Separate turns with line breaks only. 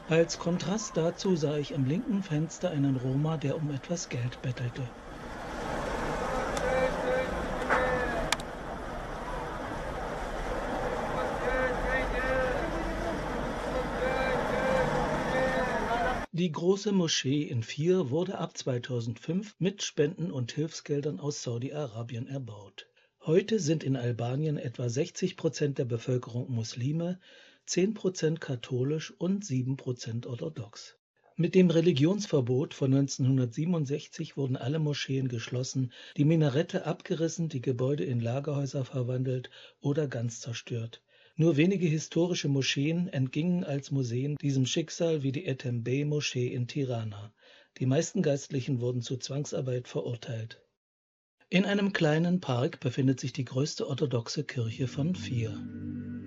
Als Kontrast dazu sah ich am linken Fenster einen Roma, der um etwas Geld bettelte. Die große Moschee in Fier wurde ab 2005 mit Spenden und Hilfsgeldern aus Saudi-Arabien erbaut. Heute sind in Albanien etwa 60% der Bevölkerung Muslime, 10% katholisch und 7% orthodox. Mit dem Religionsverbot von 1967 wurden alle Moscheen geschlossen, die Minarette abgerissen, die Gebäude in Lagerhäuser verwandelt oder ganz zerstört. Nur wenige historische Moscheen entgingen als Museen diesem Schicksal wie die Ethem-Bey-Moschee in Tirana. Die meisten Geistlichen wurden zu Zwangsarbeit verurteilt. In einem kleinen Park befindet sich die größte orthodoxe Kirche von Fier.